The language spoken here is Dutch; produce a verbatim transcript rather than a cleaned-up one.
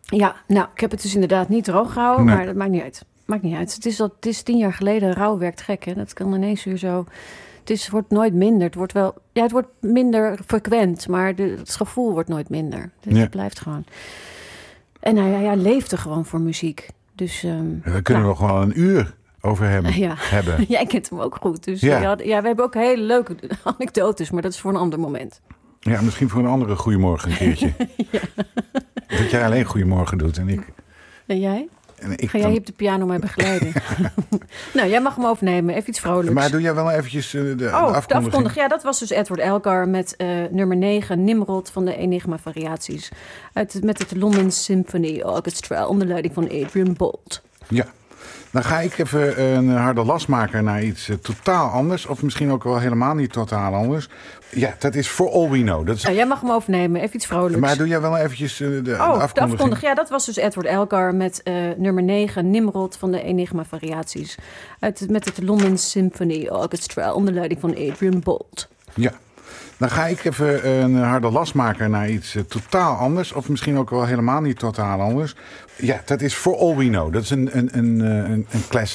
Ja, nou, ik heb het dus inderdaad niet droog gehouden, Nee. maar dat maakt niet uit. Maakt niet uit. Het is, dat, het is tien jaar geleden. Rouw werkt gek, hè. Dat kan ineens weer zo... Het is, wordt nooit minder. Het wordt wel... Ja, het wordt minder frequent, maar de, het gevoel wordt nooit minder. Dus Ja. het blijft gewoon. En hij, hij, hij leefde gewoon voor muziek. Dus... Um, Daar kunnen nou, we nog wel een uur over hem ja. hebben. Jij kent hem ook goed. Dus Ja. ja. Ja, we hebben ook hele leuke anekdotes, maar dat is voor een ander moment. Ja, misschien voor een andere goeiemorgen een keertje. Ja. Dat jij alleen goeiemorgen doet en ik... En jij? En ik Ga jij dan- hier op de piano mij begeleiden? Nou, jij mag hem overnemen. Even iets vrolijks. Maar doe jij wel eventjes uh, de, de Oh, de afkondiging? afkondiging. Ja, dat was dus Edward Elgar met uh, nummer negen, Nimrod van de Enigma Variaties. Uit, met het London Symphony Orchestra onder leiding van Adrian Bolt. Ja. Dan ga ik even een harde las maken naar iets uh, totaal anders. Of misschien ook wel helemaal niet totaal anders. Ja, dat is For All We Know. Dat is... Nou, jij mag hem overnemen. Even iets vrolijks. Maar doe jij wel eventjes uh, de, de Oh, afkondiging? de afkondiging. Ja, dat was dus Edward Elgar met uh, nummer negen, Nimrod van de Enigma Variaties. Uit, met het London Symphony Orchestra onder leiding van Adrian Bolt. Ja. Dan ga ik even een harde las maken naar iets uh, totaal anders. Of misschien ook wel helemaal niet totaal anders. Ja, dat is For All We Know. Dat is een, een, een, een, een classic.